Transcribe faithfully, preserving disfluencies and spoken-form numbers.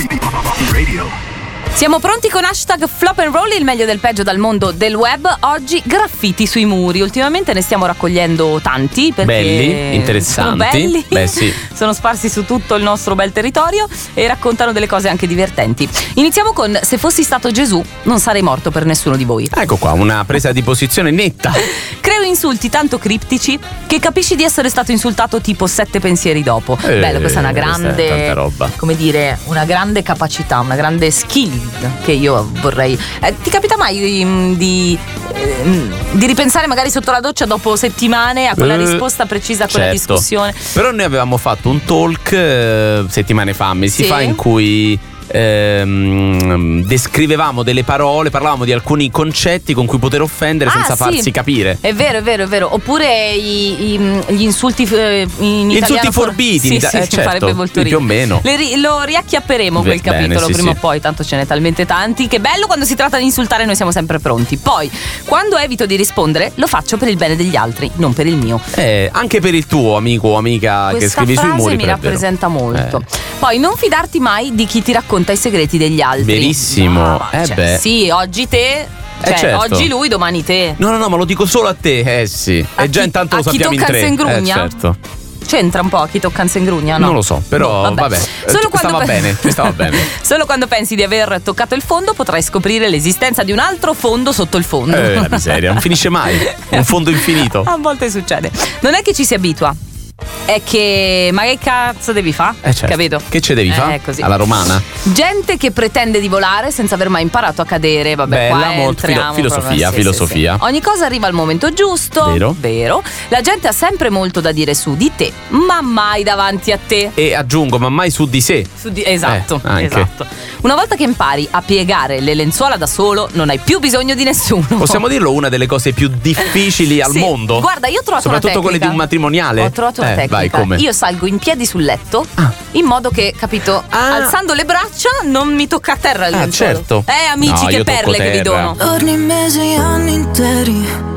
Radio. Siamo pronti con hashtag Flop and Roll, il meglio del peggio dal mondo del web. Oggi graffiti sui muri. Ultimamente ne stiamo raccogliendo tanti perché belli, interessanti. Sono belli. Beh, sì. Sono sparsi su tutto il nostro bel territorio e raccontano delle cose anche divertenti. Iniziamo con: se fossi stato Gesù non sarei morto per nessuno di voi. Ecco qua, una presa di posizione netta. Creo insulti tanto criptici che capisci di essere stato insultato tipo sette pensieri dopo. Eh, Bello, questa è una grande, questa è tanta roba. come dire, una grande capacità, una grande skill che io vorrei. Eh, ti capita mai di, di, eh, di ripensare magari sotto la doccia dopo settimane a quella eh, risposta precisa a quella certo. discussione? Però noi avevamo fatto un talk eh, settimane fa, mesi Sì. fa, in cui ehm, descrivevamo delle parole, parlavamo di alcuni concetti con cui poter offendere Ah, senza sì. farsi capire. È vero, è vero, è vero. Oppure i, i- gli insulti eh, in Gli italiano insulti forbiti Sì, in ita- sì, eh, ci certo, farebbe molto più ridere. o meno. Le ri- lo riacchiapperemo quel Beh, bene, capitolo sì, prima sì. o poi, tanto ce n'è talmente tanti. Che bello, quando si tratta di insultare noi siamo sempre pronti. Poi, quando evito di rispondere, lo faccio per il bene degli altri, non per il mio. Eh, anche per il tuo amico o amica Questa che scrivi sui frase muri, mi però è vero. rappresenta molto. Eh. Poi, non fidarti mai di chi ti racconta i segreti degli altri. Verissimo. No, Eh cioè, beh. sì, oggi te, cioè, certo. oggi lui, domani te. No, no, no, ma lo dico solo a te, eh sì. A e già chi- intanto a lo chi sappiamo in tocca tre. il sengrugna? Eh, certo. C'entra un po' a chi tocca in sengrugna, no? Non lo so, però Boh, vabbè. Solo Eh, quando stava pe- bene, ci stava bene. Solo quando pensi di aver toccato il fondo potrai scoprire l'esistenza di un altro fondo sotto il fondo. Eh, la miseria, non finisce mai. Un fondo infinito. A volte succede. Non è che ci si abitua, è che ma che cazzo devi fare? Eh, certo. Capito? Che ce devi Eh, fare? così. Alla romana? Gente che pretende di volare senza aver mai imparato a cadere. Vabbè, Bella, qua molto entriamo filo- filosofia, proprio- sì, filosofia. sì, sì. Ogni cosa arriva al momento giusto. Vero. Vero. La gente ha sempre molto da dire su di te, ma mai davanti a te. E aggiungo, ma mai su di sé. Su di- esatto, Eh, anche. esatto. Una volta che impari a piegare le lenzuola da solo, non hai più bisogno di nessuno. Possiamo dirlo, una delle cose più difficili al Sì. mondo. Guarda, io ho trovato Soprattutto una quelle tecnica. di un matrimoniale. Ho trovato una Eh, tecnica. vai, come? Io salgo in piedi sul letto, in modo che, capito, Ah. alzando le braccia non mi tocca a terra il Ah, lenzuolo. certo. Eh, amici, No, che io tocco perle che vi terra. dono. Giorni, mesi, anni interi